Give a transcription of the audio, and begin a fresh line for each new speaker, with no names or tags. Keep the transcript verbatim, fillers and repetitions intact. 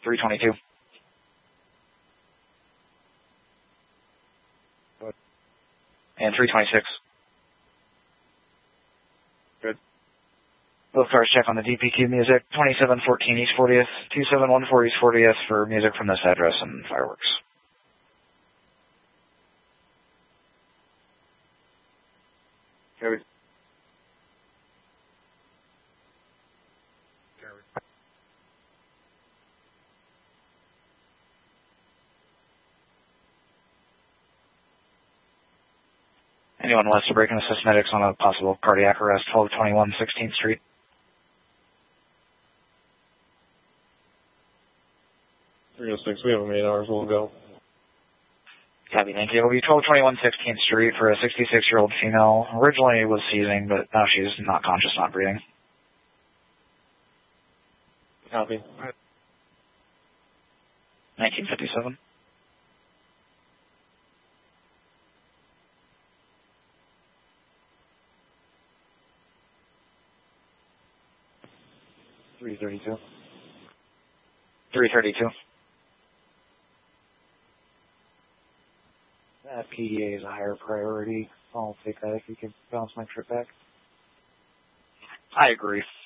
three twenty-two.
Good.
And three twenty-six.
Good.
Both cars check on the D P Q music. twenty-seven fourteen East fortieth, two seven one four East fortieth for music from this address and fireworks.
Carried.
Anyone wants to break and assist medics on a possible cardiac arrest, twelve twenty-one sixteenth Street.
three oh six, we have them eight hours, we'll go.
Copy, thank you. It'll be twelve twenty-one sixteenth Street for a sixty-six-year-old female. Originally was seizing, but now she's not conscious, not breathing.
Copy.
nineteen fifty-seven.
three thirty-two.
three thirty-two.
That P D A is a higher priority. I'll take that if you can bounce my trip back.
I agree.